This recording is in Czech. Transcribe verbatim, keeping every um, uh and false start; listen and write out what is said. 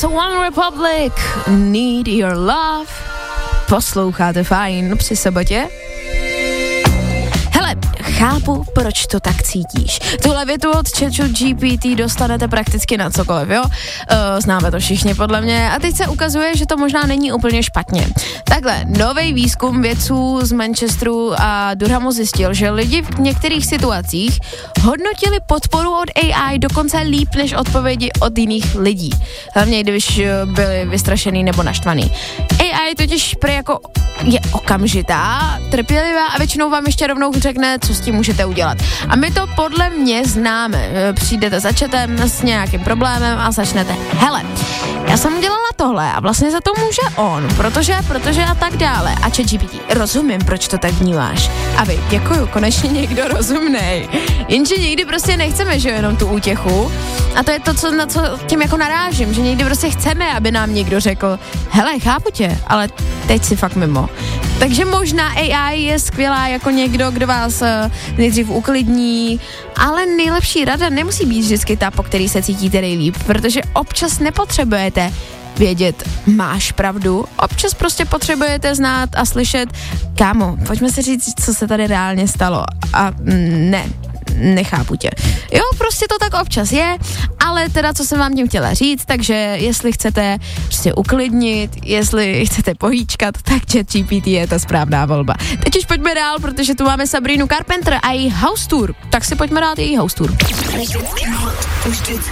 jsou One Republic, Need Your Love. Posloucháte Fajn při sobotě? Hele, chápu, proč to tak cítíš. Tuhle větu od ChatGPT dostanete prakticky na cokoliv, jo? E, známe to všichni podle mě. A teď se ukazuje, že to možná není úplně špatně. Takhle, nový výzkum vědců z Manchesteru a Durhamu zjistil, že lidi v některých situacích hodnotili podporu od A I dokonce líp než odpovědi od jiných lidí. Hlavně, když byli vystrašený nebo naštvaný. A I totiž prý jako je okamžitá, trpělivá a většinou vám ještě rovnou řekne, co s tím můžete udělat. A my to podle mě známe. Přijdete za chatem s nějakým problémem a začnete, hele, já jsem udělala tohle a vlastně za to může on, protože, protože a tak dále. A ChatGPT, rozumím, proč to tak vnímáš. A vy, děkuju, konečně někdo rozumnej. Jenže někdy prostě nechceme, že jenom tu útěchu. A to je to, co, na co tím jako narážím, že někdy prostě chceme, aby nám někdo řekl, hele, chápu tě, ale teď si fakt mimo. Takže možná A I je skvělá jako někdo, kdo vás uh, nejdřív uklidní, ale nejlepší rada nemusí být vždycky ta, po který se cítíte nejlíp, protože občas nepotřebujete vědět, máš pravdu, občas prostě potřebujete znát a slyšet, kámo, pojďme si říct, co se tady reálně stalo. A ne, nechápu tě. Jo, prostě to tak občas je, ale teda, co jsem vám tím chtěla říct, takže jestli chcete prostě uklidnit, jestli chcete pohýčkat, tak ChatGPT je ta správná volba. Teď už pojďme dál, protože tu máme Sabrinu Carpenter a její House Tour. Tak si pojďme dát její House Tour.